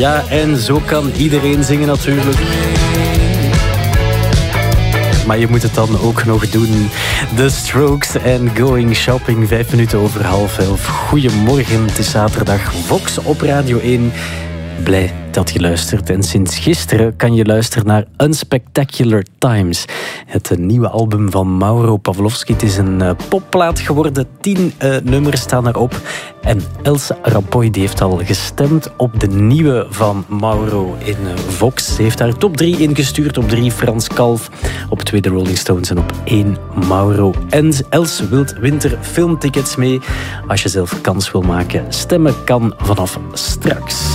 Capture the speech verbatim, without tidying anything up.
Ja, en zo kan iedereen zingen natuurlijk. Maar je moet het dan ook nog doen. The Strokes en Going Shopping, vijf minuten over half elf. Goedemorgen, het is zaterdag. Vox op Radio één. Blij dat je luistert. En sinds gisteren kan je luisteren naar Unspectacular Times. Het nieuwe album van Mauro Pavlovski. Het is een uh, popplaat geworden. Tien uh, nummers staan erop. En Elsa Rapoy die heeft al gestemd op de nieuwe van Mauro in uh, Vox. Ze heeft daar top drie ingestuurd. Op drie Frans Kalf. Op twee de Rolling Stones. En op één Mauro. En Els wilt winter filmtickets mee. Als je zelf kans wil maken. Stemmen kan vanaf straks.